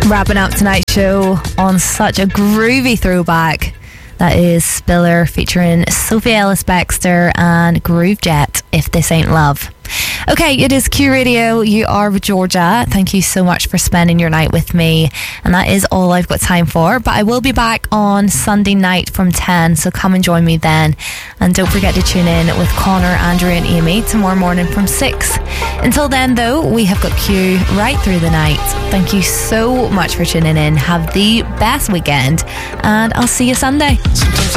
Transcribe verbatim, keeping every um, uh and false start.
Wrapping up tonight's show on such a groovy throwback. That is Spiller featuring Sophie Ellis-Bextor and Groovejet, If This Ain't Love. Okay, it is Q Radio. You are with Georgia. Thank you so much for spending your night with me. And that is all I've got time for. But I will be back on Sunday night from ten, so come and join me then. And don't forget to tune in with Connor, Andrew and Amy tomorrow morning from six. Until then, though, we have got Q right through the night. Thank you so much for tuning in. Have the best weekend, and I'll see you Sunday.